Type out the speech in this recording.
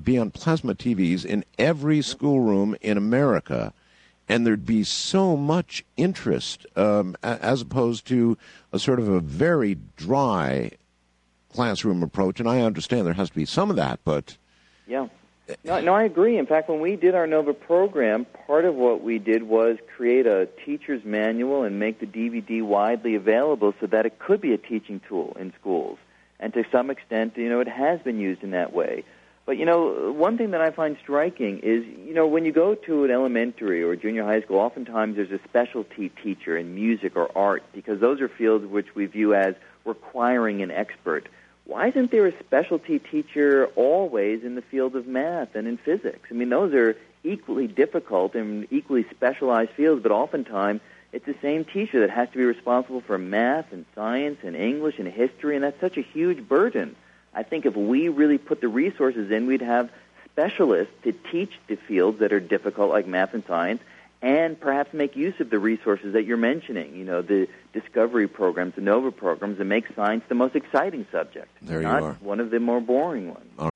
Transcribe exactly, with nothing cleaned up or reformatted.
be on plasma T Vs in every schoolroom in America, and there'd be so much interest um, as opposed to a sort of a very dry classroom approach. And I understand there has to be some of that, but... Yeah. No, no, I agree. In fact, when we did our NOVA program, part of what we did was create a teacher's manual and make the D V D widely available so that it could be a teaching tool in schools. And to some extent, you know, it has been used in that way. But, you know, one thing that I find striking is, you know, when you go to an elementary or junior high school, oftentimes there's a specialty teacher in music or art because those are fields which we view as requiring an expert. Why isn't there a specialty teacher always in the field of math and in physics? I mean, those are equally difficult and equally specialized fields, but oftentimes it's the same teacher that has to be responsible for math and science and English and history, and that's such a huge burden. I think if we really put the resources in, we'd have specialists to teach the fields that are difficult, like math and science, and perhaps make use of the resources that you're mentioning, you know, the discovery programs, the NOVA programs, that make science the most exciting subject, there not you are. one of the more boring ones. All